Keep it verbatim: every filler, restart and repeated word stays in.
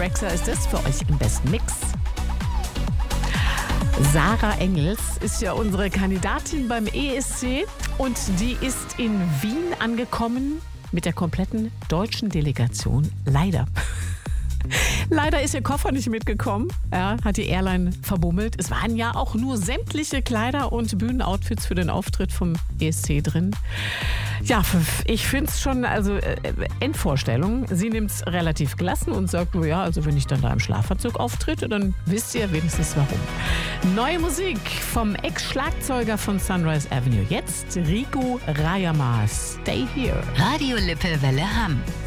Rexha ist es für euch im besten Mix. Sarah Engels ist ja unsere Kandidatin beim E S C und die ist in Wien angekommen mit der kompletten deutschen Delegation. Leider. Leider ist ihr Koffer nicht mitgekommen. Ja, hat die Airline verbummelt. Es waren ja auch nur sämtliche Kleider und Bühnenoutfits für den Auftritt vom E S C drin. Ja, ich finde es schon, also äh, Endvorstellung. Sie nimmt es relativ gelassen und sagt, oh ja, also wenn ich dann da im Schlafanzug auftrete, dann wisst ihr wenigstens warum. Neue Musik vom Ex-Schlagzeuger von Sunrise Avenue. Jetzt Rico Rayama, Stay Here. Radio Lippe Welle Hamm.